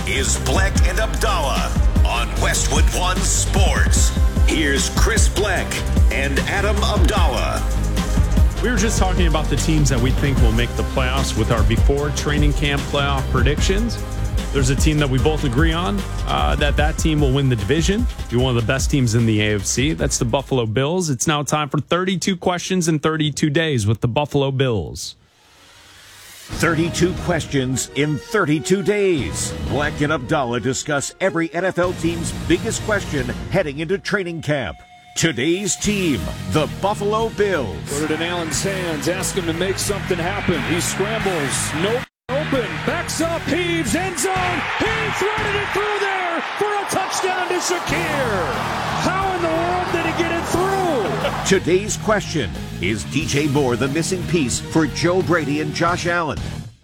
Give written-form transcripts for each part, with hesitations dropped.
is Bleck and Abdallah on Westwood One Sports. Here's Chris Bleck and Adam Abdallah. We were just talking about the teams that we think will make the playoffs with our before training camp playoff predictions. There's a team that we both agree on, that team will win the division, be one of the best teams in the AFC. That's the Buffalo Bills. It's now time for 32 questions in 32 days with the Buffalo Bills. 32 questions in 32 days. Bleck and Abdallah discuss every NFL team's biggest question heading into training camp. Today's team, the Buffalo Bills. Put it in Allen's hands, ask him to make something happen. He scrambles, nope, open, backs up, heaves, end zone. He threaded it through there for a touchdown to Shakir. How in the world did he get it through? Today's question, is DJ Moore the missing piece for Joe Brady and Josh Allen?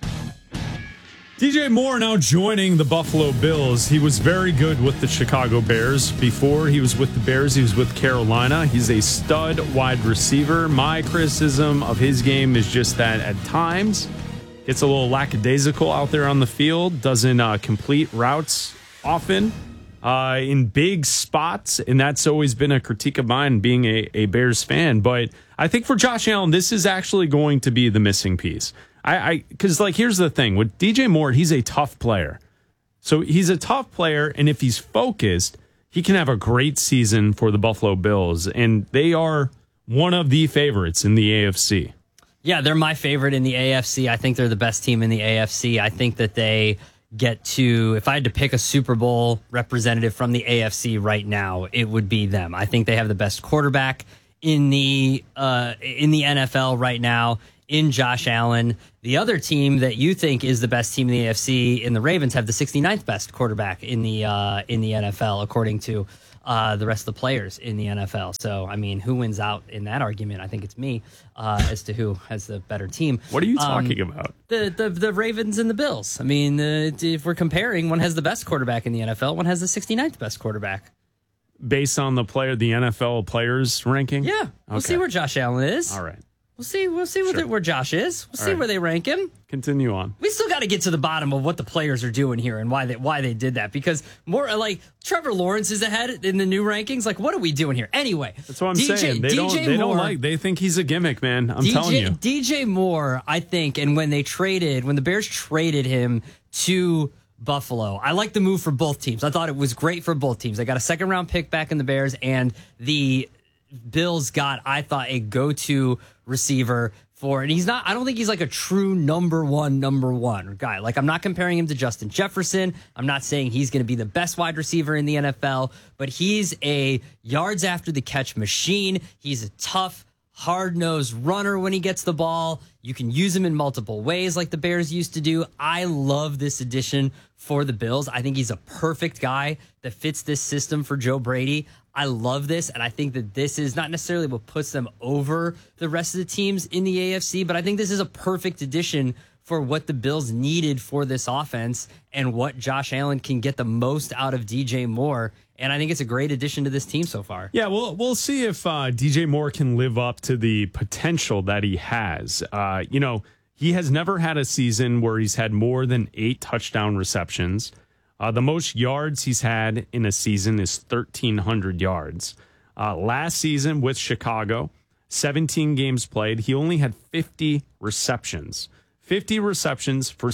DJ Moore now joining the Buffalo Bills. He was very good with the Chicago Bears. Before he was with the Bears, he was with Carolina. He's a stud wide receiver. My criticism of his game is just that at times gets a little lackadaisical out there on the field, doesn't complete routes often in big spots, and that's always been a critique of mine being a Bears fan. But I think for Josh Allen, this is actually going to be the missing piece. Because, here's the thing. With DJ Moore, he's a tough player. So he's a tough player, and if he's focused, he can have a great season for the Buffalo Bills. And they are one of the favorites in the AFC. Yeah, they're my favorite in the AFC. I think they're the best team in the AFC. I think that they get to, if I had to pick a Super Bowl representative from the AFC right now, it would be them. I think they have the best quarterback in the NFL right now, in Josh Allen. The other team that you think is the best team in the AFC, in the Ravens, have the 69th best quarterback in the NFL, according to the rest of the players in the NFL. So, I mean, who wins out in that argument? I think it's me as to who has the better team. What are you talking about? The Ravens and the Bills. I mean, if we're comparing, one has the best quarterback in the NFL, one has the 69th best quarterback. Based on the NFL players ranking? Yeah. We'll see where Josh Allen is. All right. We'll see where Josh is. We'll see where they rank him. Continue on. We still got to get to the bottom of what the players are doing here and why they did that. Because more like Trevor Lawrence is ahead in the new rankings. Like, what are we doing here? Anyway, that's what I'm saying. They think he's a gimmick, man. I'm telling you. DJ Moore, I think, and when the Bears traded him to Buffalo, I like the move for both teams. I thought it was great for both teams. They got a second round pick back in the Bears, and the Bills got, I thought, a go-to receiver and I don't think he's like a true number one guy. Like, I'm not comparing him to Justin Jefferson. I'm not saying he's going to be the best wide receiver in the NFL, but he's a yards after the catch machine. He's a tough, hard-nosed runner when he gets the ball. You can use him in multiple ways like the Bears used to do. I love this addition for the Bills. I think he's a perfect guy that fits this system for Joe Brady. I love this, and I think that this is not necessarily what puts them over the rest of the teams in the AFC, but I think this is a perfect addition for what the Bills needed for this offense and what Josh Allen can get the most out of DJ Moore. And I think it's a great addition to this team so far. Yeah, we'll see if DJ Moore can live up to the potential that he has. He has never had a season where he's had more than 8 touchdown receptions. The most yards he's had in a season is 1,300 yards. Last season with Chicago, 17 games played, he only had 50 receptions. 50 receptions for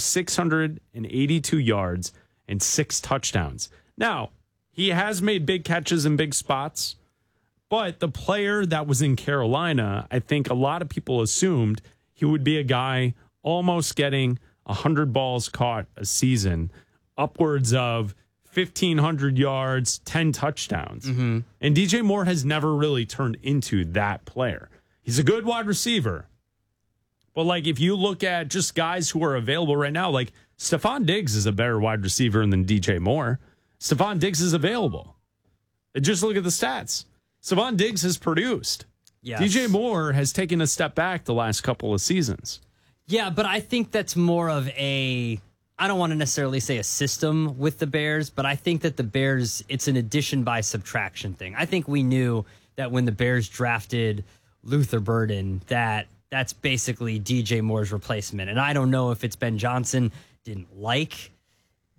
682 yards and 6 touchdowns. Now, he has made big catches in big spots, but the player that was in Carolina, I think a lot of people assumed he would be a guy almost getting 100 balls caught a season, upwards of 1,500 yards, 10 touchdowns. Mm-hmm. And DJ Moore has never really turned into that player. He's a good wide receiver. But, if you look at just guys who are available right now, Stephon Diggs is a better wide receiver than DJ Moore. Stephon Diggs is available. Just look at the stats. Stephon Diggs has produced. Yes. DJ Moore has taken a step back the last couple of seasons. Yeah, but I think that's more of I don't want to necessarily say a system with the Bears, but I think that the Bears, it's an addition by subtraction thing. I think we knew that when the Bears drafted Luther Burden, that's basically DJ Moore's replacement. And I don't know if it's Ben Johnson didn't like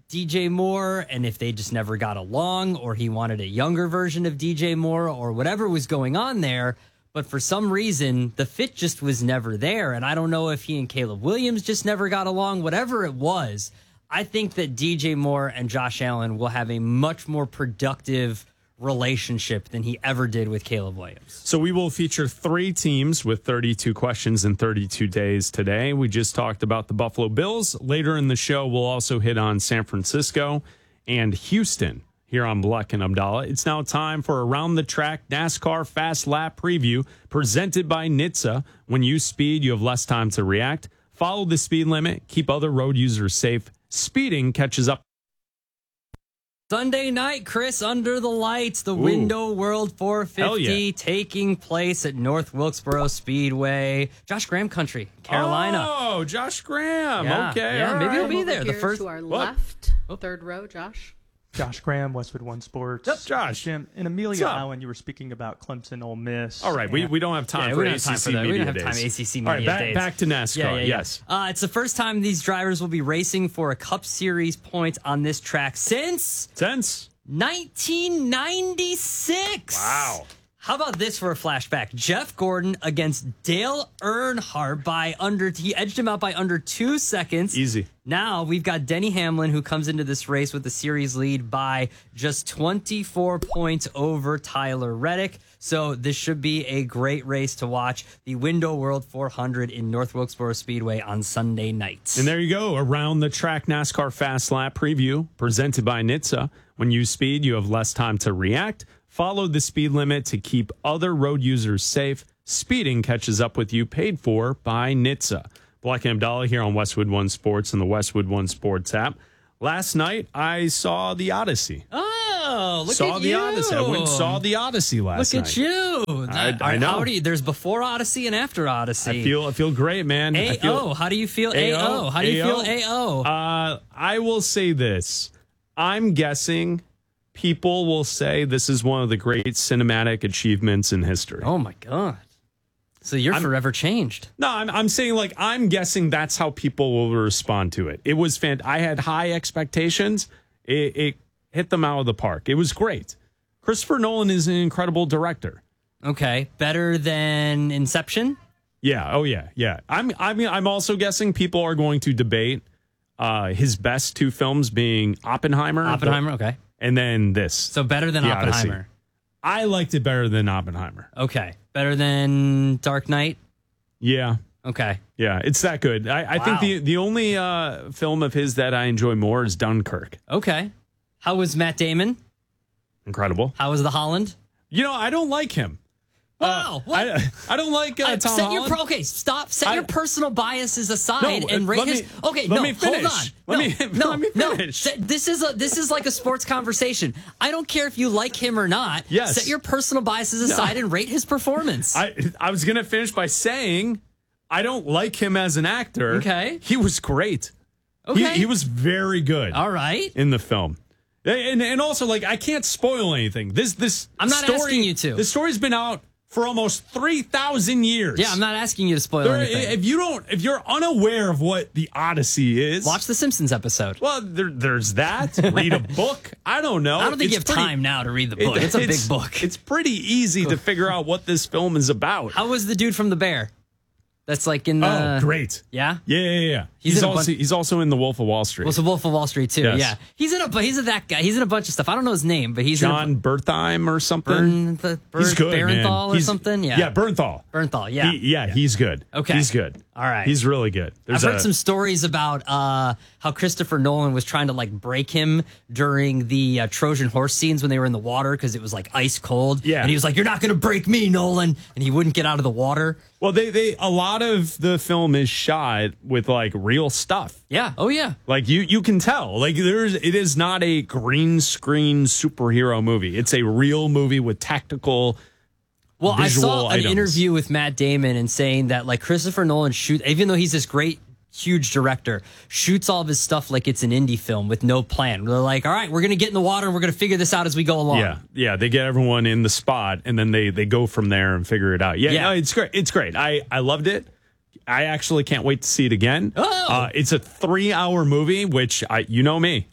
DJ Moore and if they just never got along or he wanted a younger version of DJ Moore or whatever was going on there. But for some reason, the fit just was never there. And I don't know if he and Caleb Williams just never got along, whatever it was. I think that DJ Moore and Josh Allen will have a much more productive relationship than he ever did with Caleb Williams. So we will feature 3 teams with 32 questions in 32 days today. We just talked about the Buffalo Bills. Later in the show, we'll also hit on San Francisco and Houston here on Bleck and Abdallah. It's now time for Around the Track NASCAR Fast Lap Preview presented by NHTSA. When you speed, you have less time to react. Follow the speed limit. Keep other road users safe. Speeding catches up. Sunday night, Chris, under the lights, the Window World 450 taking place at North Wilkesboro Speedway. Josh Graham country, Carolina. Oh, Josh Graham. Yeah. Okay. Yeah, maybe he'll be Over there. The here first to our left, third row, Josh. Josh Graham, Westwood One Sports. Yep, Josh. Jim, in Amelia Island, you were speaking about Clemson, Ole Miss. All right, we don't have time Yeah, for we don't ACC have time for that. Media We don't have Days. time for ACC Media All right, Days. back to NASCAR. Yes. It's the first time these drivers will be racing for a Cup Series points on this track since 1996. Wow. How about this for a flashback? Jeff Gordon against Dale Earnhardt he edged him out by under 2 seconds. Easy. Now we've got Denny Hamlin who comes into this race with the series lead by just 24 points over Tyler Reddick. So this should be a great race to watch. The Window World 400 in North Wilkesboro Speedway on Sunday night. And there you go. Around the Track NASCAR Fast Lap Preview presented by NHTSA. When you speed, you have less time to react. Follow the speed limit to keep other road users safe. Speeding catches up with you, paid for by NHTSA. Bleck and Abdallah here on Westwood One Sports and the Westwood One Sports app. Last night, I saw The Odyssey. Oh, look saw at the you. Odyssey. I went and saw The Odyssey last night. Look at you. I know. There's before Odyssey and after Odyssey. I feel great, man. A.O. How do you feel A.O.? How do you feel A.O.? I will say this. I'm guessing people will say this is one of the great cinematic achievements in history. Oh, my God. So you're forever changed. No, I'm saying, like, I'm guessing that's how people will respond to it. It was I had high expectations. It hit them out of the park. It was great. Christopher Nolan is an incredible director. Okay. Better than Inception? Yeah. Oh, yeah. Yeah. I'm also guessing people are going to debate his best 2 films being Oppenheimer. Okay. And then this. So better than The Oppenheimer. Odyssey. I liked it better than Oppenheimer. Okay. Better than Dark Knight? Yeah. Okay. Yeah, it's that good. I think the only film of his that I enjoy more is Dunkirk. Okay. How was Matt Damon? Incredible. How was the Holland? You know, I don't like him. Wow. What? I don't like Tom Holland. Stop. Set your personal biases aside and rate let his. me- Okay, let no, me finish. hold on. Let me finish. This is like a sports conversation. I don't care if you like him or not. Yes. Set your personal biases aside and rate his performance. I was gonna finish by saying I don't like him as an actor. Okay. He was great. Okay. He was very good. All right. In the film. And also, like, I can't spoil anything. This I'm not story, asking you to. This story's been out for almost 3,000 years. Yeah, I'm not asking you to spoil anything. If you're unaware of what the Odyssey is, Watch the Simpsons episode. well, there's that. Read a book. I don't know. I don't think you have time now to read the book. It's a big book. It's pretty easy to figure out what this film is about. How was the dude from The Bear? That's like in the. Oh, great. Yeah? Yeah. He's in a He's also in The Wolf of Wall Street. Well, it's a Wolf of Wall Street too. Yes. Yeah, he's in that guy. He's in a bunch of stuff. I don't know his name, but he's John in Bertheim or something. He's good, man. Barenthal or something. Yeah, Bernthal. Bernthal. Yeah, He's good. Okay. He's good. All right. He's really good. I've heard some stories about how Christopher Nolan was trying to like break him during the Trojan horse scenes when they were in the water because it was like ice cold. Yeah. And he was like, "You're not going to break me, Nolan," and he wouldn't get out of the water. Well, they a lot of the film is shot with like real stuff. Yeah. Oh yeah. Like you can tell. Like it is not a green screen superhero movie. It's a real movie with tactical. Well, I saw an items. interview with Matt Damon and saying that like Christopher Nolan even though he's this great, huge director, shoots all of his stuff like it's an indie film with no plan. They're like, all right, we're going to get in the water and we're going to figure this out as we go along. Yeah. They get everyone in the spot and then they go from there and figure it out. Yeah. No, it's great. It's great. I loved it. I actually can't wait to see it again. It's a 3-hour movie, which you know me.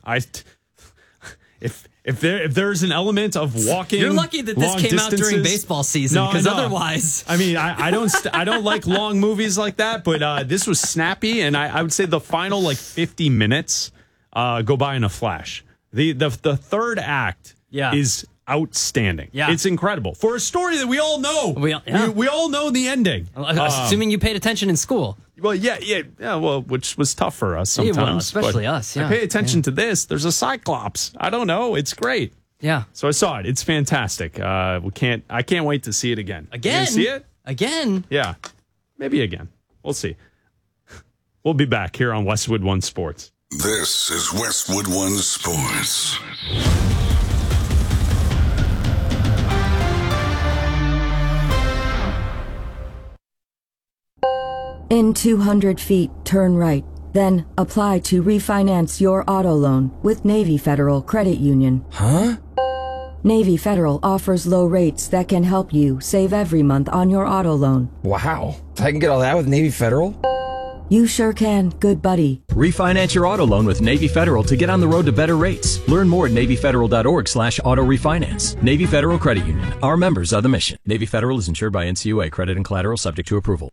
If there's an element of walking, you're lucky that this came out during baseball season, because otherwise, I mean, I don't like long movies like that. But this was snappy, and I would say the final 50 minutes go by in a flash. The third act is outstanding. Yeah. It's incredible for a story that we all know. We all know the ending. Assuming you paid attention in school. Well, yeah. Well, which was tough for us sometimes, especially us. Yeah. I pay attention to this. There's a Cyclops. I don't know. It's great. Yeah. So I saw it. It's fantastic. I can't wait to see it again. Again? You see it again? Yeah. Maybe again. We'll see. We'll be back here on Westwood One Sports. This is Westwood One Sports. In 200 feet, turn right. Then, apply to refinance your auto loan with Navy Federal Credit Union. Huh? Navy Federal offers low rates that can help you save every month on your auto loan. Wow. I can get all that with Navy Federal? You sure can, good buddy. Refinance your auto loan with Navy Federal to get on the road to better rates. Learn more at NavyFederal.org/auto refinance. Navy Federal Credit Union. Our members are the mission. Navy Federal is insured by NCUA. Credit and collateral subject to approval.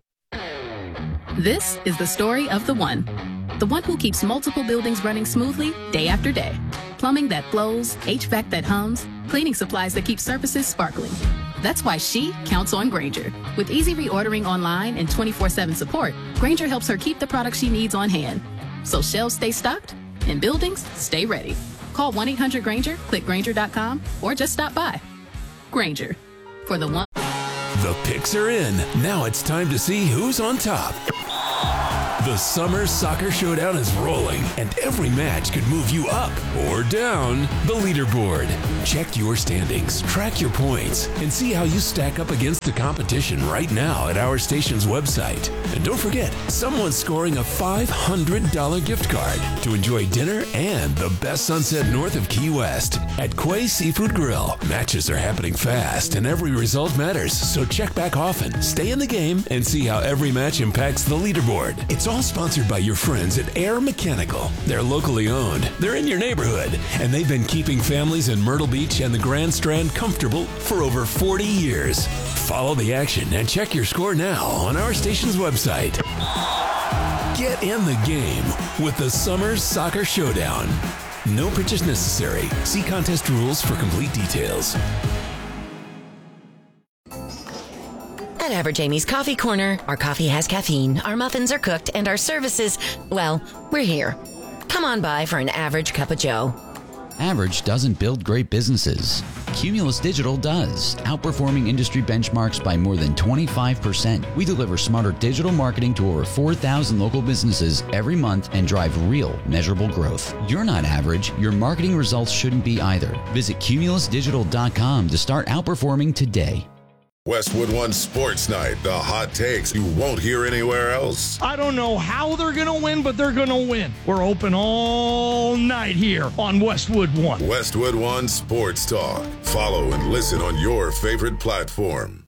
This is the story of the one who keeps multiple buildings running smoothly day after day. Plumbing that flows, HVAC that hums, cleaning supplies that keep surfaces sparkling. That's why she counts on Grainger. With easy reordering online and 24/7 support, Grainger helps her keep the products she needs on hand. So shelves stay stocked and buildings stay ready. Call 1-800-GRAINGER, click Grainger.com, or just stop by. Grainger, for the one. The picks are in. Now it's time to see who's on top. The Summer Soccer Showdown is rolling, and every match could move you up or down the leaderboard. Check your standings, track your points, and see how you stack up against the competition right now at our station's website. And don't forget, someone's scoring a $500 gift card to enjoy dinner and the best sunset north of Key West at Quay Seafood Grill. Matches are happening fast, and every result matters, so check back often, stay in the game, and see how every match impacts the leaderboard. It's all sponsored by your friends at Air Mechanical. They're locally owned, they're in your neighborhood, and they've been keeping families in Myrtle Beach and the Grand Strand comfortable for over 40 years. Follow the action and check your score now on our station's website. Get in the game with the Summer Soccer Showdown. No purchase necessary. See contest rules for complete details. At Average Amy's Coffee Corner, our coffee has caffeine, our muffins are cooked, and our services, well, we're here. Come on by for an average cup of joe. Average doesn't build great businesses. Cumulus Digital does, outperforming industry benchmarks by more than 25%. We deliver smarter digital marketing to over 4,000 local businesses every month and drive real, measurable growth. You're not average. Your marketing results shouldn't be either. Visit cumulusdigital.com to start outperforming today. Westwood One Sports Night, the hot takes you won't hear anywhere else. I don't know how they're going to win, but they're going to win. We're open all night here on Westwood One. Westwood One Sports Talk. Follow and listen on your favorite platform.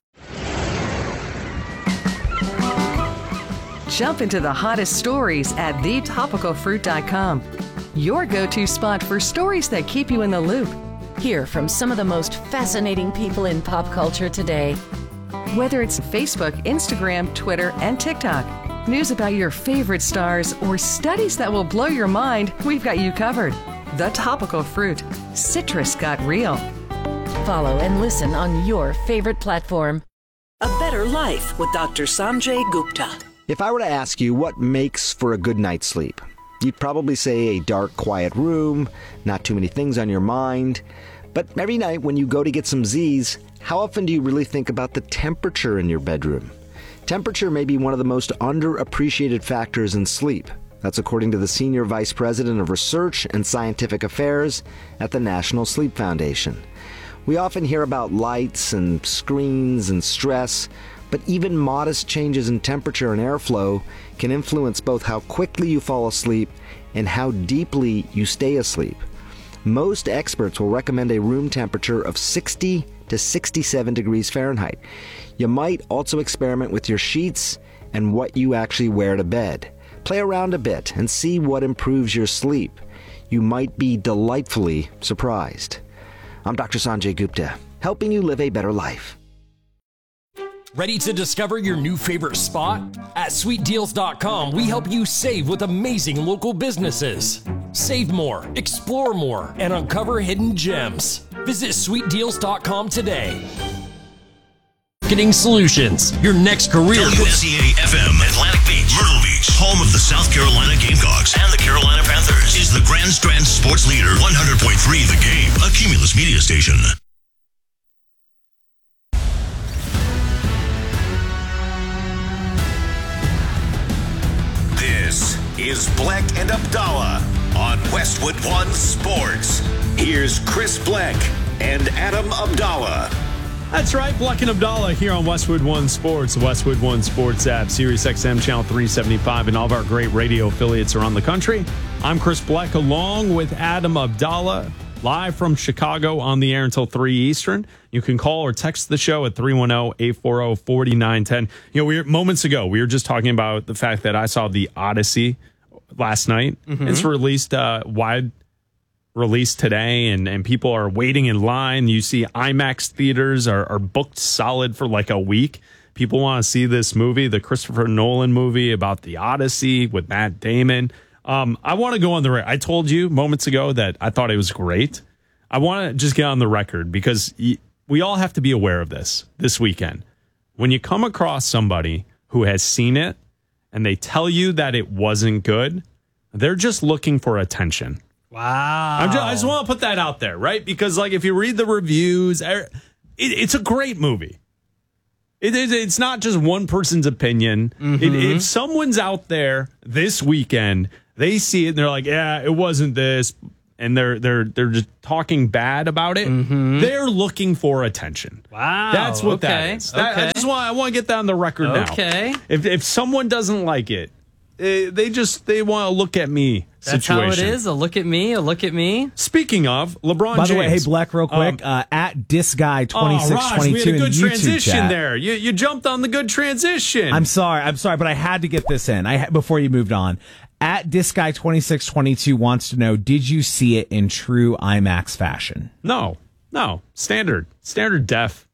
Jump into the hottest stories at thetopicalfruit.com. Your go-to spot for stories that keep you in the loop. Hear from some of the most fascinating people in pop culture today. Whether it's Facebook, Instagram, Twitter, and TikTok, news about your favorite stars, or studies that will blow your mind, we've got you covered. The Topical Fruit. Citrus got real. Follow and listen on your favorite platform. A Better Life with Dr. Sanjay Gupta. If I were to ask you what makes for a good night's sleep, you'd probably say a dark, quiet room, not too many things on your mind. But every night when you go to get some Z's, how often do you really think about the temperature in your bedroom? Temperature may be one of the most underappreciated factors in sleep. That's according to the Senior Vice President of Research and Scientific Affairs at the National Sleep Foundation. We often hear about lights and screens and stress, but even modest changes in temperature and airflow can influence both how quickly you fall asleep and how deeply you stay asleep. Most experts will recommend a room temperature of 60 to 67 degrees Fahrenheit. You might also experiment with your sheets and what you actually wear to bed. Play around a bit and see what improves your sleep. You might be delightfully surprised. I'm Dr. Sanjay Gupta, helping you live a better life. Ready to discover your new favorite spot? At sweetdeals.com, we help you save with amazing local businesses. Save more, explore more, and uncover hidden gems. Visit sweetdeals.com today. Marketing Solutions, your next career. WSCA FM, Atlantic Beach, Myrtle Beach, home of the South Carolina Gamecocks and the Carolina Panthers, is the Grand Strand Sports Leader. 100.3 The Game, a Cumulus media station. This is Black and Abdallah on Westwood One Sports. Here's Chris Black and Adam Abdallah. That's right, Black and Abdallah here on Westwood One Sports, the Westwood One Sports app, Sirius XM Channel 375, and all of our great radio affiliates around the country. I'm Chris Black, along with Adam Abdallah, live from Chicago on the air until 3 Eastern. You can call or text the show at 310-840-4910. You know, moments ago, we were just talking about the fact that I saw The Odyssey last night. Mm-hmm. It's released wide release today, and people are waiting in line. You see IMAX theaters are booked solid for like a week. People want to see this movie, the Christopher Nolan movie about the Odyssey with Matt Damon. I want to go on the record. I told you moments ago that I thought it was great. I want to just get on the record because we all have to be aware of this weekend. When you come across somebody who has seen it and they tell you that it wasn't good, they're just looking for attention. Wow. I just want to put that out there, right? Because like if you read the reviews, it's a great movie. It's not just one person's opinion. Mm-hmm. If someone's out there this weekend, they see it and they're like, yeah, it wasn't this, and they're just talking bad about it. Mm-hmm. They're looking for attention. Wow. That's what that is. I want to get that on the record now. Okay. If someone doesn't like it, they want to look at me. That's situation. How it is. A look at me. A look at me. Speaking of LeBron James. By the way, hey, Black, real quick, at DisGuy2622 we had a good transition chat. there. You jumped on the good transition. I'm sorry, but I had to get this in before you moved on. At DisGuy2622 wants to know, did you see it in true IMAX fashion? No. Standard def.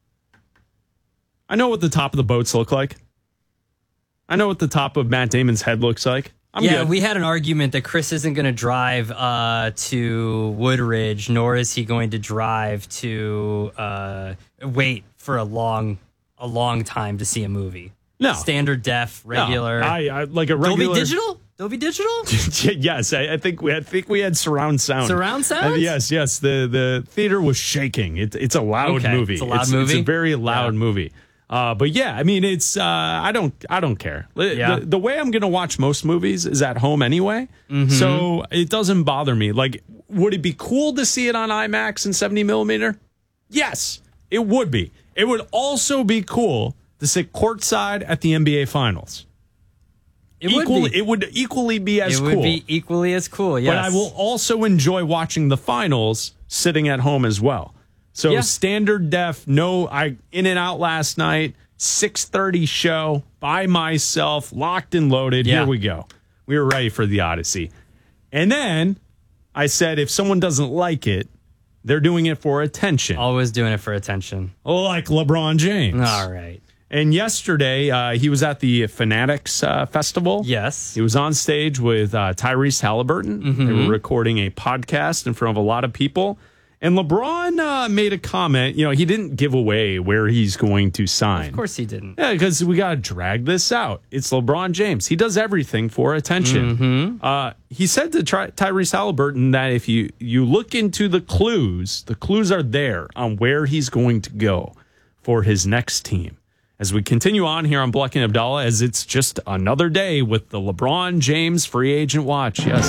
I know what the top of the boats look like. I know what the top of Matt Damon's head looks like. Good. We had an argument that Chris isn't going to drive to Woodridge, nor is he going to drive to wait for a long time to see a movie. No. Standard def, regular. No. I like a regular. Dolby Digital? Yes, I think we had surround sound. Surround sound? Yes. The theater was shaking. It's a loud movie. It's a loud movie. It's a very loud movie. But yeah, I mean, it's I don't care. Yeah. The way I'm going to watch most movies is at home anyway, so it doesn't bother me. Like, would it be cool to see it on IMAX and 70 millimeter? Yes, it would be. It would also be cool to sit courtside at the NBA Finals. It would equally be as cool. It would be equally as cool, yes. But I will also enjoy watching the finals sitting at home as well. So standard def, I in and out last night, 6:30 show, by myself, locked and loaded. Yeah. Here we go. We were ready for the Odyssey. And then I said, if someone doesn't like it, they're doing it for attention. Always doing it for attention. Like LeBron James. All right. And yesterday, he was at the Fanatics Festival. Yes. He was on stage with Tyrese Halliburton. Mm-hmm. They were recording a podcast in front of a lot of people. And LeBron made a comment. You know, he didn't give away where he's going to sign. Of course he didn't. Yeah, because we got to drag this out. It's LeBron James. He does everything for attention. Mm-hmm. He said to Tyrese Halliburton that if you look into the clues are there on where he's going to go for his next team. As we continue on here on Black and Abdallah, as it's just another day with the LeBron James free agent watch. Yes.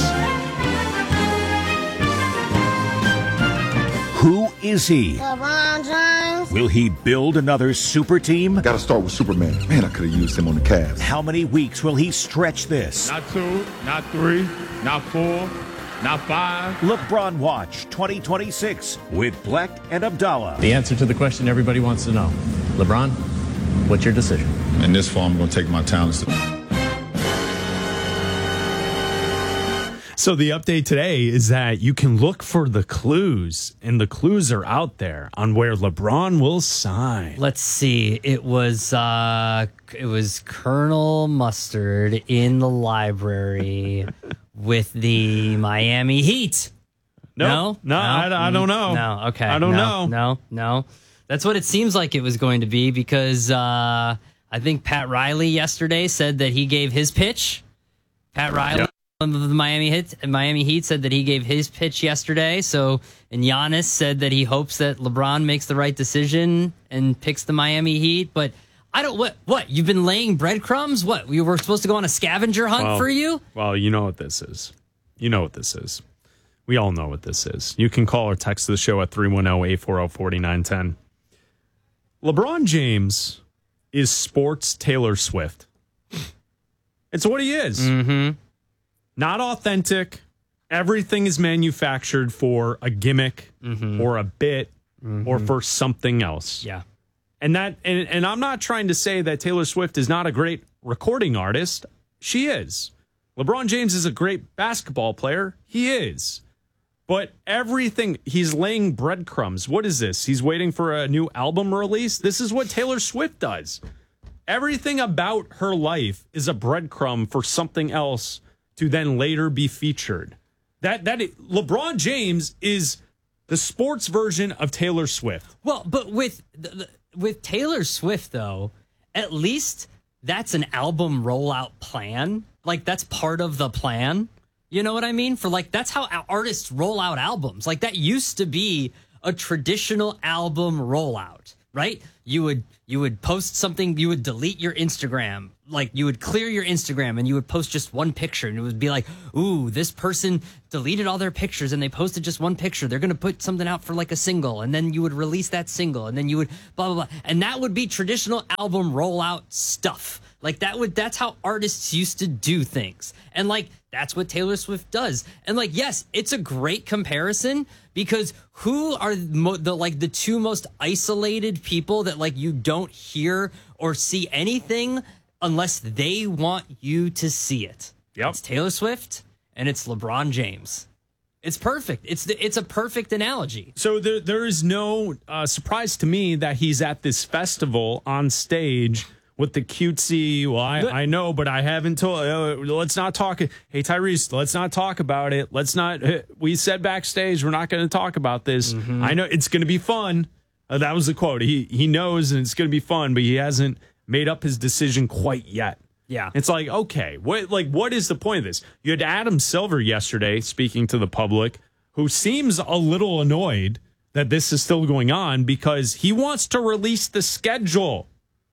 Who is he? LeBron James. Will he build another super team? Got to start with Superman. Man, I could have used him on the Cavs. How many weeks will he stretch this? Not 2, not 3, not 4, not 5. LeBron Watch 2026 with Black and Abdallah. The answer to the question everybody wants to know. LeBron, what's your decision? in this form, I'm going to take my talents. So the update today is that you can look for the clues, and the clues are out there on where LeBron will sign. Let's see. It was Colonel Mustard in the library with the Miami Heat. No, I don't know. No, okay. I don't know. No. That's what it seems like it was going to be because I think Pat Riley yesterday said that he gave his pitch. Pat Riley of the Miami Heat said that he gave his pitch yesterday. So, and Giannis said that he hopes that LeBron makes the right decision and picks the Miami Heat. But I don't. What? You've been laying breadcrumbs? What? We were supposed to go on a scavenger hunt for you? Well, you know what this is. We all know what this is. You can call or text the show at 310-840-4910. LeBron James is sports Taylor Swift. It's what he is. Mm-hmm. Not authentic. Everything is manufactured for a gimmick or a bit or for something else. Yeah. And I'm not trying to say that Taylor Swift is not a great recording artist. She is. LeBron James is a great basketball player. He is. But everything, he's laying breadcrumbs. What is this? He's waiting for a new album release? This is what Taylor Swift does. Everything about her life is a breadcrumb for something else to then later be featured. LeBron James is the sports version of Taylor Swift. Well, but with Taylor Swift, though, at least that's an album rollout plan. Like, that's part of the plan. You know what I mean? That's how artists roll out albums. Like, that used to be a traditional album rollout, right? You would post something, you would delete your Instagram. Like, you would clear your Instagram and you would post just one picture, and it would be like, ooh, this person deleted all their pictures and they posted just one picture. They're going to put something out for like a single, and then you would release that single, and then you would blah, blah, blah. And that would be traditional album rollout stuff. Like, that's how artists used to do things. And like, that's what Taylor Swift does. And like, yes, it's a great comparison because who are the two most isolated people that like you don't hear or see anything unless they want you to see it? Yep. It's Taylor Swift and it's LeBron James. It's perfect. It's a perfect analogy. So there is no surprise to me that he's at this festival on stage with the cutesy, well, I know, but I haven't told. Let's not talk. Hey, Tyrese, let's not talk about it. Let's not. We said backstage we're not going to talk about this. Mm-hmm. I know it's going to be fun. That was the quote. He knows, and it's going to be fun, but he hasn't made up his decision quite yet. Yeah, it's like, okay, what is the point of this? You had Adam Silver yesterday speaking to the public, who seems a little annoyed that this is still going on because he wants to release the schedule.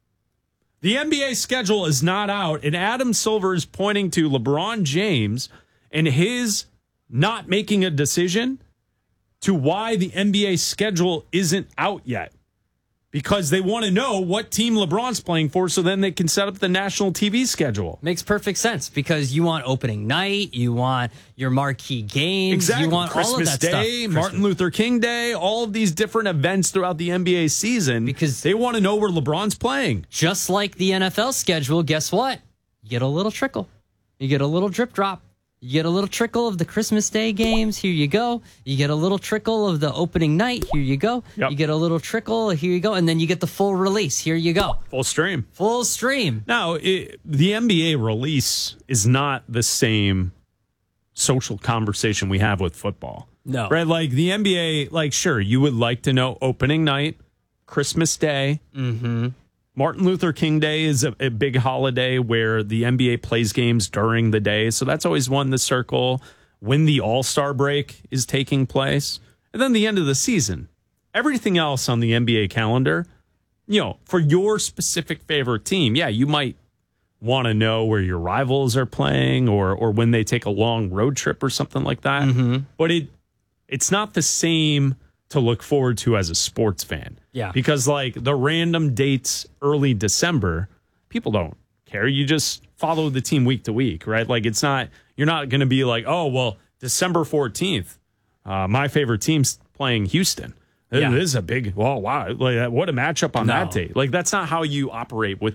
The NBA schedule is not out, and Adam Silver is pointing to LeBron James and his not making a decision to why the NBA schedule isn't out yet. Because they want to know what team LeBron's playing for so then they can set up the national TV schedule. Makes perfect sense because you want opening night, you want your marquee games, exactly. You want Christmas all of that Day, stuff. Martin Luther King Day, all of these different events throughout the NBA season because they want to know where LeBron's playing. Just like the NFL schedule, guess what? You get a little trickle. You get a little drip drop. You get a little trickle of the Christmas Day games. Here you go. You get a little trickle of the opening night. Here you go. Yep. You get a little trickle. Here you go. And then you get the full release. Here you go. Full stream. Full stream. Now, the NBA release is not the same social conversation we have with football. No. Right? Like the NBA, like, sure, you would like to know opening night, Christmas Day. Mm-hmm. Martin Luther King Day is a big holiday where the NBA plays games during the day. So that's always one to circle. When the All-Star break is taking place. And then the end of the season. Everything else on the NBA calendar, for your specific favorite team, yeah, you might want to know where your rivals are playing or when they take a long road trip or something like that. Mm-hmm. But it's not the same to look forward to as a sports fan. Yeah. Because like the random dates early December, people don't care. You just follow the team week to week, right? Like you're not going to be like, oh, well, December 14th, my favorite team's playing Houston. Yeah. This is a big, wow, like what a matchup on that date. Like that's not how you operate with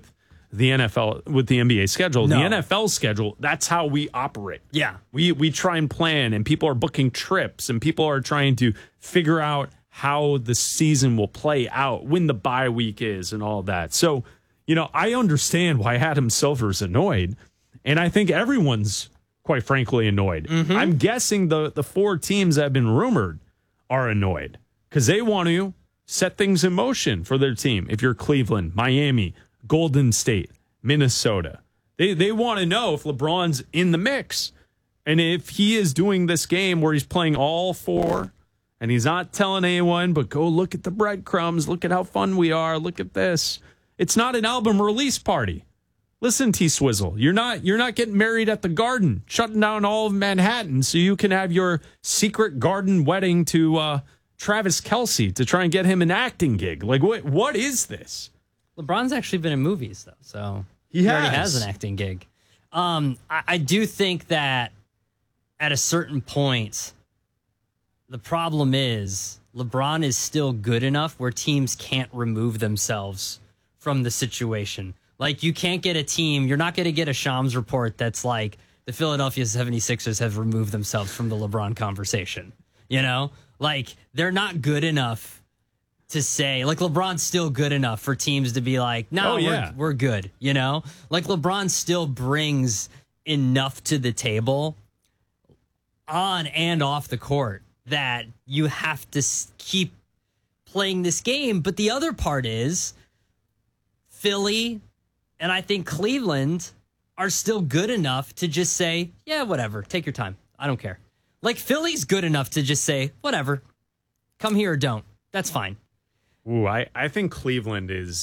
the NFL with the NBA schedule. No. The NFL schedule, that's how we operate. Yeah. We try and plan, and people are booking trips, and people are trying to figure out how the season will play out, when the bye week is, and all that. So, I understand why Adam Silver's annoyed, and I think everyone's, quite frankly, annoyed. Mm-hmm. I'm guessing the 4 teams that have been rumored are annoyed because they want to set things in motion for their team. If you're Cleveland, Miami, Golden State, Minnesota, they want to know if LeBron's in the mix. And if he is doing this game where he's playing all 4 and he's not telling anyone, but go look at the breadcrumbs, look at how fun we are, look at this. It's not an album release party. Listen, T-Swizzle, you're not getting married at the Garden, shutting down all of Manhattan so you can have your secret garden wedding to Travis Kelce to try and get him an acting gig. Like, what is this? LeBron's actually been in movies, though, so he already has an acting gig. I do think that at a certain point, the problem is LeBron is still good enough where teams can't remove themselves from the situation. Like, you can't get a team, you're not going to get a Shams report that's like, the Philadelphia 76ers have removed themselves from the LeBron conversation. Like, they're not good enough to say, like, LeBron's still good enough for teams to be like, no, we're good, Like, LeBron still brings enough to the table on and off the court that you have to keep playing this game. But the other part is Philly and I think Cleveland are still good enough to just say, yeah, whatever, take your time. I don't care. Like, Philly's good enough to just say, whatever, come here or don't. That's fine. Ooh, I think Cleveland is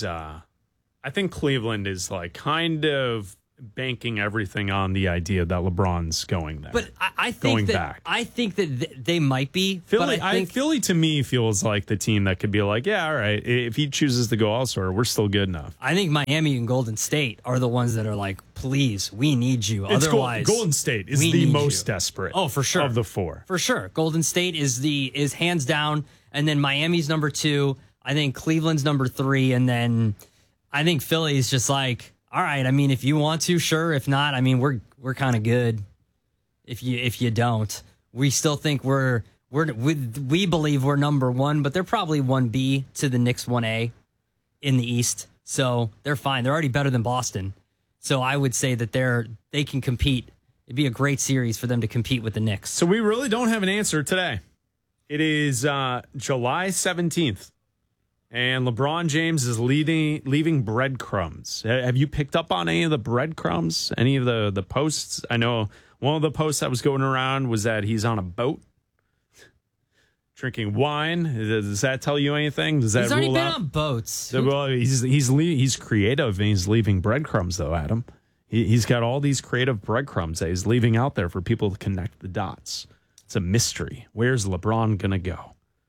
like kind of banking everything on the idea that LeBron's going there. But I think that they might be. Philly, but I think Philly to me feels like the team that could be like, yeah, all right, if he chooses to go elsewhere, we're still good enough. I think Miami and Golden State are the ones that are like, please, we need you. Otherwise, Golden State is the most desperate. Oh, for sure, of the 4. For sure, Golden State is hands down, and then Miami's number 2. I think Cleveland's number 3, and then I think Philly's just like, all right, I mean, if you want to, sure. If not, I mean, we're kind of good. If you don't, we still think we believe we're number 1, but they're probably 1B to the Knicks 1A in the East. So they're fine. They're already better than Boston. So I would say that they can compete. It'd be a great series for them to compete with the Knicks. So we really don't have an answer today. It is July 17th. And LeBron James is leaving breadcrumbs. Have you picked up on any of the breadcrumbs? Any of the posts? I know one of the posts that was going around was that he's on a boat drinking wine. Does that tell you anything? Does that he's already rule been out? on boats. Well, he's creative and he's leaving breadcrumbs though, Adam. He's got all these creative breadcrumbs that he's leaving out there for people to connect the dots. It's a mystery. Where's LeBron gonna go?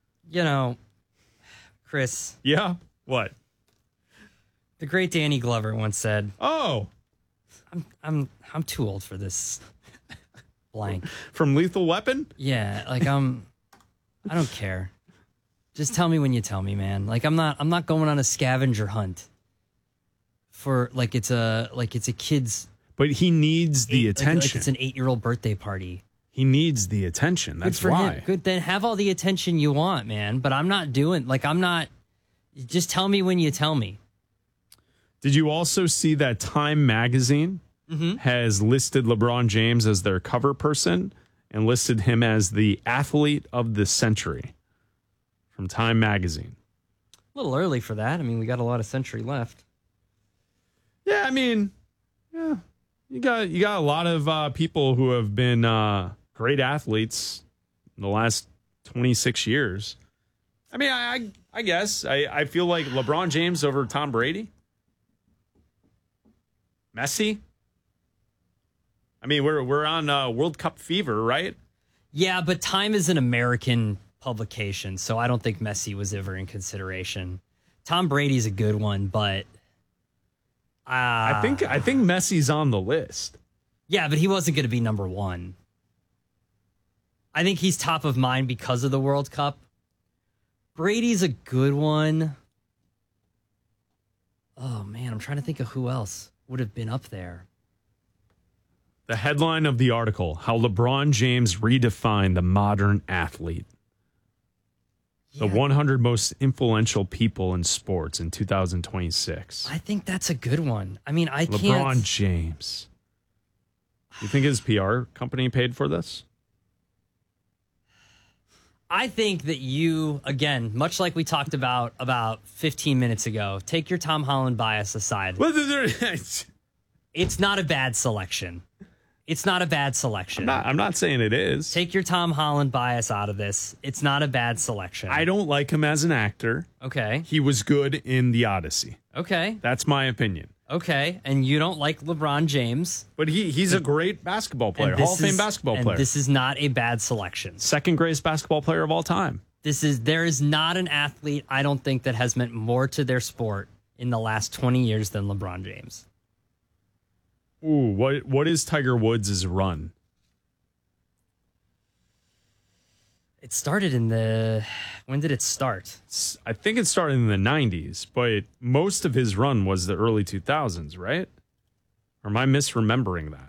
Chris. Yeah? What? The great Danny Glover once said, "Oh, I'm too old for this." Blank. From Lethal Weapon? Yeah, like I don't care. Just tell me when you tell me, man. Like I'm not going on a scavenger hunt for like it's a kid's. But he needs the attention. Like it's an 8-year-old birthday party. He needs the attention. That's Good for why. him. Good, then have all the attention you want, man. But I'm not doing just tell me when you tell me. Did you also see that Time Magazine has listed LeBron James as their cover person and listed him as the athlete of the century from Time Magazine? A little early for that. I mean, we got a lot of century left. Yeah, I mean, yeah, you got a lot of people who have been great athletes in the last 26 years. I mean, I guess I feel like LeBron James over Tom Brady, Messi. I mean, we're on World Cup fever, right? Yeah, but Time is an American publication, so I don't think Messi was ever in consideration. Tom Brady's a good one, but I think Messi's on the list. Yeah, but he wasn't going to be number 1. I think he's top of mind because of the World Cup. Brady's a good one. Oh, man, I'm trying to think of who else would have been up there. The headline of the article, How LeBron James Redefined the Modern Athlete. The 100 most influential people in sports in 2026. I think that's a good one. I mean, I can't... LeBron James. You think his PR company paid for this? I think that you, again, much like we talked about 15 minutes ago, take your Tom Holland bias aside. It's not a bad selection. It's not a bad selection. I'm not saying it is. Take your Tom Holland bias out of this. It's not a bad selection. I don't like him as an actor. Okay. He was good in The Odyssey. Okay. That's my opinion. Okay. And you don't like LeBron James. But he's a great basketball player. Hall of Fame basketball player. And this is not a bad selection. Second greatest basketball player of all time. There is not an athlete, I don't think, that has meant more to their sport in the last 20 years than LeBron James. Ooh, what is Tiger Woods' run? It started when did it start? I think it started in the 90s, but most of his run was the early 2000s, right? Or am I misremembering that?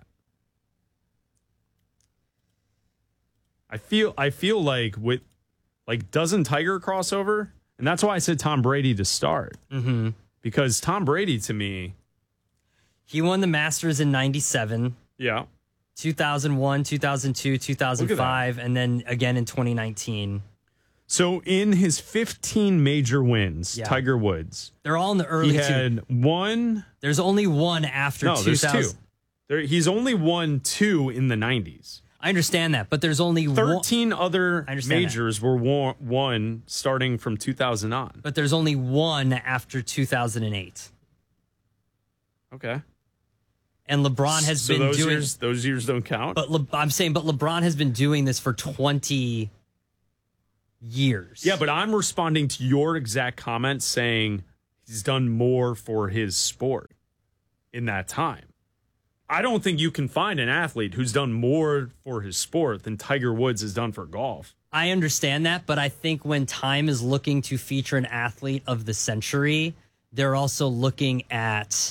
I feel like doesn't Tiger cross over? And that's why I said Tom Brady to start. Mm-hmm. Because Tom Brady, to me... He won the Masters in 97. Yeah. 2001, 2002, 2005, and then again in 2019. So in his 15 major wins, Tiger Woods... They're all in the early... He had one... There's only one after 2000. There's two. He's only won two in the 90s. I understand that, but there's only 13 other majors were won starting from 2000 on. But there's only one after 2008. Okay. And LeBron has been doing... Those years don't count? But LeBron has been doing this for 20 years. Yeah, but I'm responding to your exact comment saying he's done more for his sport in that time. I don't think you can find an athlete who's done more for his sport than Tiger Woods has done for golf. I understand that, but I think when Time is looking to feature an athlete of the century, they're also looking at...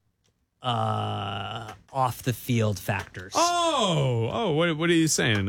off the field factors. What are you saying?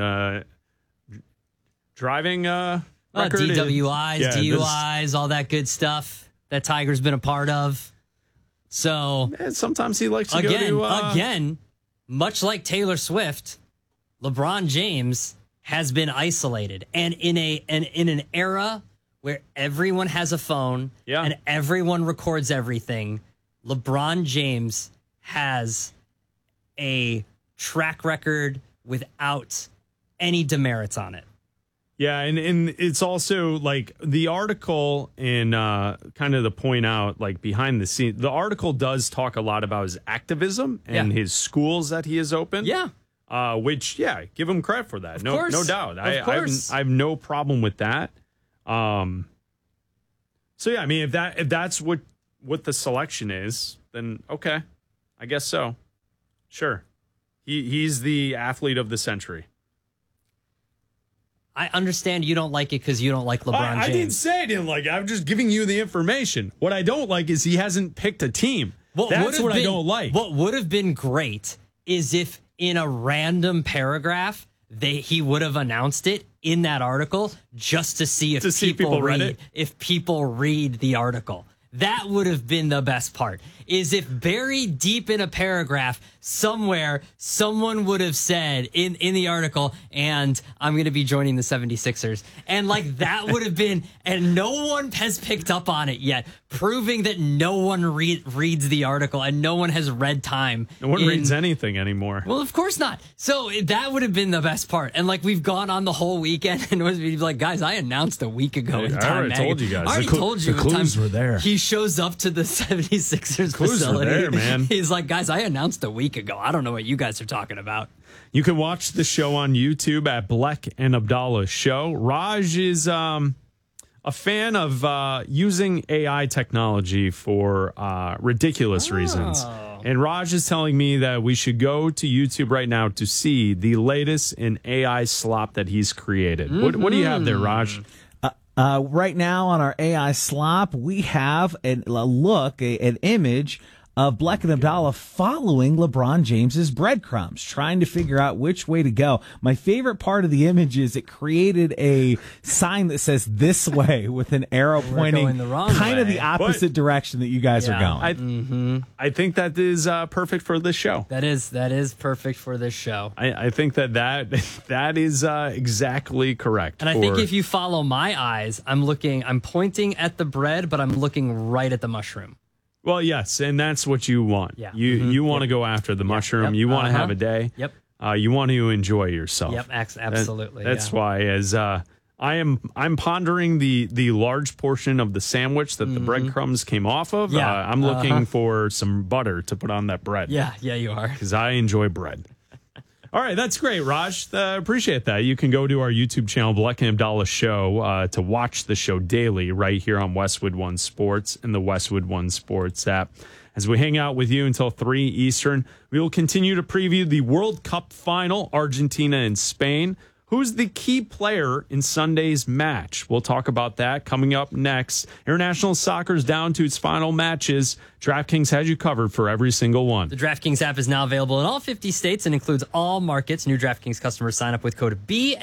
Driving record? DWIs, DUIs, all that good stuff that Tiger's been a part of. So sometimes he likes to go to... Again, much like Taylor Swift, LeBron James has been isolated. And in an era where everyone has a phone and everyone records everything, LeBron James has a track record without any demerits on it. Yeah, and it's also like the article in kind of to point out like behind the scenes, the article does talk a lot about his activism and his schools that he has opened. Yeah. Which, give him credit for that. No doubt. I have no problem with that. So yeah, I mean, if that's what the selection is, then okay. I guess so. Sure. He's the athlete of the century. I understand you don't like it because you don't like LeBron James. I didn't say I didn't like it. I'm just giving you the information. What I don't like is he hasn't picked a team. That's what I don't like. What would have been great is if in a random paragraph, he would have announced it in that article just to see if people read it. If people read the article. That would have been the best part, is if buried deep in a paragraph somewhere, someone would have said in the article, and I'm going to be joining the 76ers. And like that would have been, and no one has picked up on it yet, proving that no one reads the article and no one has read Time. No one reads anything anymore. Well, of course not. So that would have been the best part. And like we've gone on the whole weekend and was like, guys, I announced a week ago in Time. I already told you guys. I already told you. The clues were there. He shows up to the 76ers facility. There, man. He's like, guys, I announced a week ago. I don't know what you guys are talking about. You can watch the show on YouTube at Bleck and Abdallah Show. Raj is a fan of using AI technology for ridiculous reasons. And Raj is telling me that we should go to YouTube right now to see the latest in AI slop that he's created. What do you have there, Raj? Right now on our AI slop, we have an image of Bleck and Abdallah following LeBron James's breadcrumbs, trying to figure out which way to go. My favorite part of the image is it created a sign that says this way with an arrow pointing the wrong kind of way. the opposite direction that you guys are going. I think that is perfect for this show. That is perfect for this show. I think that is exactly correct. And I think if you follow my eyes, I'm pointing at the bread, but I'm looking right at the mushroom. Well, yes, and that's what you want. Yeah. You want to go after the mushroom. Yep. You want to have a day. Yep. You want to enjoy yourself. Yep. Absolutely. That's why, as I'm pondering the large portion of the sandwich that the breadcrumbs came off of. Yeah. I'm looking for some butter to put on that bread. Yeah, you are. Because I enjoy bread. All right, that's great, Raj. Appreciate that. You can go to our YouTube channel, Bleck and Abdallah Show, to watch the show daily right here on Westwood One Sports and the Westwood One Sports app. As we hang out with you until 3 Eastern, we will continue to preview the World Cup final, Argentina and Spain. Who's the key player in Sunday's match? We'll talk about that coming up next. International soccer's down to its final matches. DraftKings has you covered for every single one. The DraftKings app is now available in all 50 states and includes all markets. New DraftKings customers sign up with code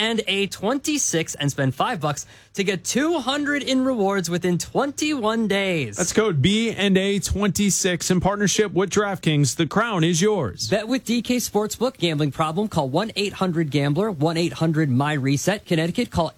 BNA26 and spend $5 to get $200 in rewards within 21 days. That's code BNA26 in partnership with DraftKings. The crown is yours. Bet with DK Sportsbook. Gambling problem? Call 1-800-GAMBLER. 1-800-MY-RESET. Connecticut, call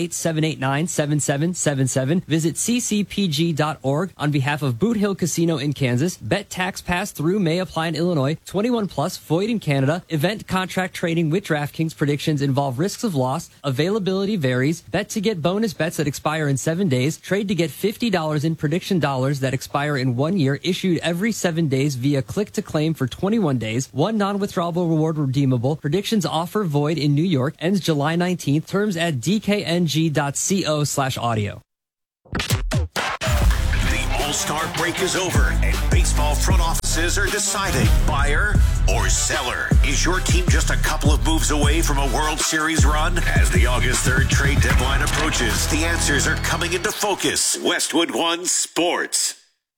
888-789-7777. Visit ccpg.org on behalf of Boot Hill Casino in Kansas. Bet tax pass through may apply in Illinois. 21 plus, void in Canada. Event contract trading with DraftKings. Predictions involve risks of loss. Availability varies. Bet to get bonus bets that expire in 7 days. Trade to get $50 in prediction dollars that expire in 1 year. Issued every 7 days via click to claim for 21 days. One non-withdrawable reward redeemable. Predictions offer void in New York. Ends July 19th. Terms at dkng.co/audio. All-Star break is over, and baseball front offices are deciding buyer or seller. Is your team just a couple of moves away from a World Series run? As the August 3rd trade deadline approaches, the answers are coming into focus. Westwood One Sports.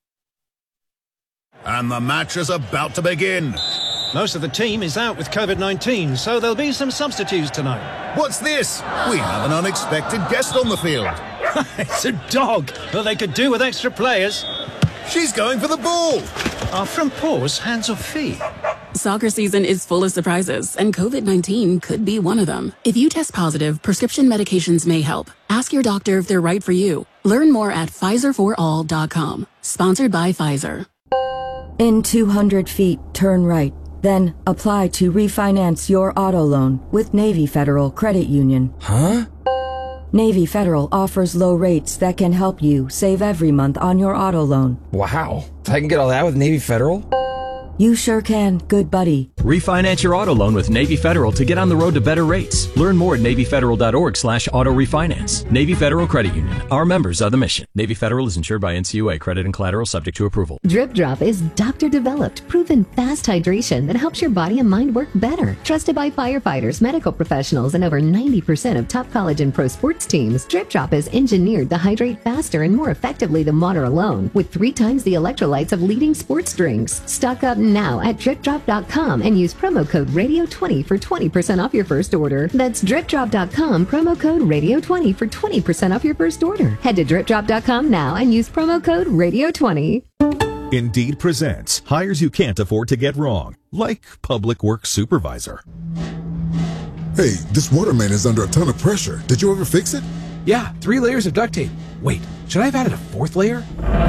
And the match is about to begin. Most of the team is out with COVID-19, so there'll be some substitutes tonight. What's this? We have an unexpected guest on the field. It's a dog, but they could do with extra players. She's going for the ball. Are front paws hands or feet? Soccer season is full of surprises, and COVID-19 could be one of them. If you test positive, prescription medications may help. Ask your doctor if they're right for you. Learn more at PfizerForAll.com. Sponsored by Pfizer. In 200 feet, turn right. Then apply to refinance your auto loan with Navy Federal Credit Union. Huh? Navy Federal offers low rates that can help you save every month on your auto loan. Wow. I can get all that with Navy Federal? You sure can, good buddy. Refinance your auto loan with Navy Federal to get on the road to better rates. Learn more at NavyFederal.org/auto refinance. Navy Federal Credit Union. Our members are the mission. Navy Federal is insured by NCUA. Credit and collateral subject to approval. Drip Drop is doctor-developed, proven fast hydration that helps your body and mind work better. Trusted by firefighters, medical professionals, and over 90% of top college and pro sports teams, Drip Drop is engineered to hydrate faster and more effectively than water alone, with 3 times the electrolytes of leading sports drinks. Stock up now at dripdrop.com and use promo code radio20 for 20% off your first order. That's dripdrop.com, promo code radio20 for 20% off your first order. Head to dripdrop.com now and use promo code radio20. Indeed presents hires you can't afford to get wrong, like public works supervisor. Hey, this water main is under a ton of pressure. Did you ever fix it? Yeah, 3 layers of duct tape. Wait, should I have added a 4th layer?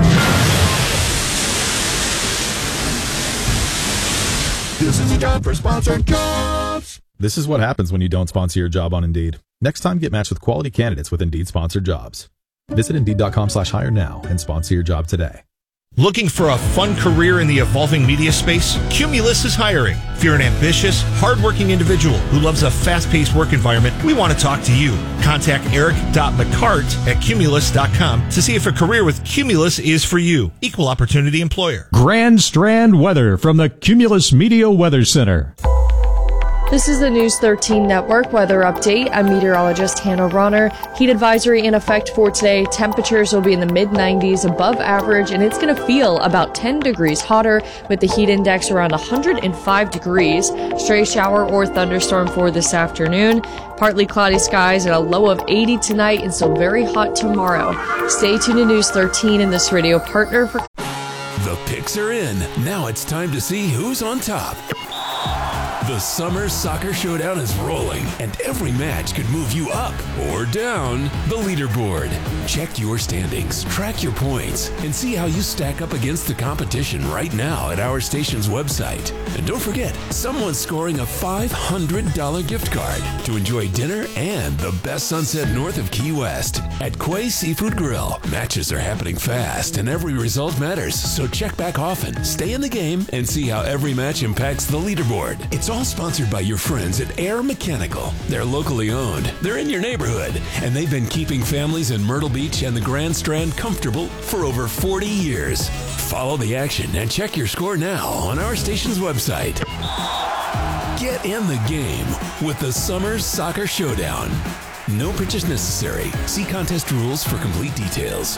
This is a job for sponsored jobs. This is what happens when you don't sponsor your job on Indeed. Next time, get matched with quality candidates with Indeed sponsored jobs. Visit Indeed.com/hire now and sponsor your job today. Looking for a fun career in the evolving media space? Cumulus is hiring. If you're an ambitious, hardworking individual who loves a fast-paced work environment, we want to talk to you. Contact eric.mccart@cumulus.com to see if a career with Cumulus is for you. Equal opportunity employer. Grand Strand weather from the Cumulus Media Weather Center. This is the News 13 Network weather update. I'm meteorologist Hannah Ronner. Heat advisory in effect for today. Temperatures will be in the mid-90s above average, and it's going to feel about 10 degrees hotter with the heat index around 105 degrees. Stray shower or thunderstorm for this afternoon. Partly cloudy skies and a low of 80 tonight, and still very hot tomorrow. Stay tuned to News 13 and this radio partner for... The picks are in. Now it's time to see who's on top. The Summer Soccer Showdown is rolling, and every match could move you up or down the leaderboard. Check your standings, track your points, and see how you stack up against the competition right now at our station's website. And don't forget, someone's scoring a $500 gift card to enjoy dinner and the best sunset north of Key West at Quay Seafood Grill. Matches are happening fast, and every result matters, so check back often, stay in the game, and see how every match impacts the leaderboard. It's all sponsored by your friends at Air Mechanical. They're locally owned, they're in your neighborhood, and they've been keeping families in Myrtle Beach and the Grand Strand comfortable for over 40 years. Follow the action and check your score now on our station's website. Get in the game with the Summer Soccer Showdown. No purchase necessary. See contest rules for complete details.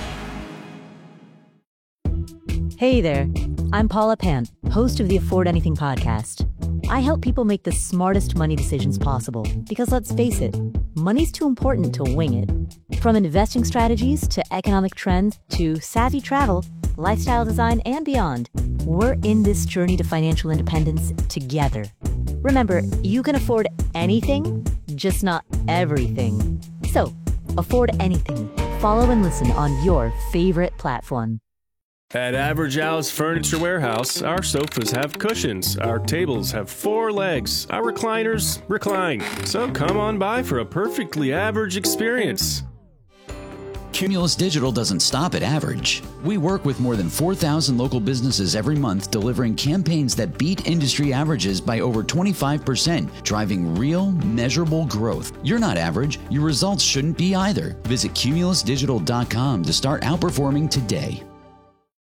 Hey there, I'm Paula Pant, host of the Afford Anything podcast. I help people make the smartest money decisions possible because, let's face it, money's too important to wing it. From investing strategies to economic trends to savvy travel, lifestyle design, and beyond, we're in this journey to financial independence together. Remember, you can afford anything, just not everything. So, afford anything. Follow and listen on your favorite platform. At Average Al's Furniture Warehouse, our sofas have cushions, our tables have 4 legs, our recliners recline. So come on by for a perfectly average experience. Cumulus Digital doesn't stop at average. We work with more than 4,000 local businesses every month, delivering campaigns that beat industry averages by over 25%, driving real, measurable growth. You're not average. Your results shouldn't be either. Visit cumulusdigital.com to start outperforming today.